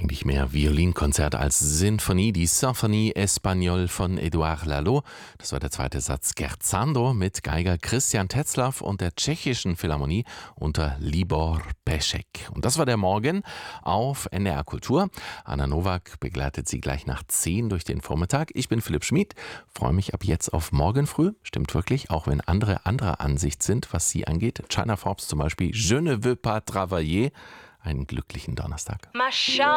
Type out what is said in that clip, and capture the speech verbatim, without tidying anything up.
Eigentlich mehr Violinkonzert als Sinfonie, die Symphonie Espagnole von Édouard Lalo. Das war der zweite Satz Scherzando mit Geiger Christian Tetzlaff und der Tschechischen Philharmonie unter Libor Peschek. Und das war der Morgen auf N D R Kultur. Anna Nowak begleitet Sie gleich nach zehn durch den Vormittag. Ich bin Philipp Schmid, freue mich ab jetzt auf morgen früh. Stimmt wirklich, auch wenn andere anderer Ansicht sind, was sie angeht. China Forbes zum Beispiel, Je ne veux pas travailler. Einen glücklichen Donnerstag.